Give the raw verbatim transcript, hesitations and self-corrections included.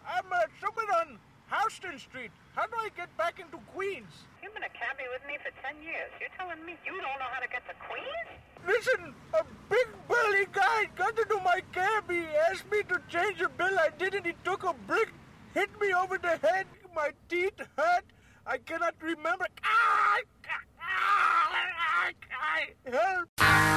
I'm uh, somewhere on Houston Street. How do I get back into Queens? You've been a cabbie with me for ten years. You're telling me you don't know how to get to Queens? Listen, a big burly guy got into my cab. He asked me to change a bill. I didn't. He took a brick, hit me over the head. My teeth hurt. I cannot remember. Ah! Ah! Ah! Help!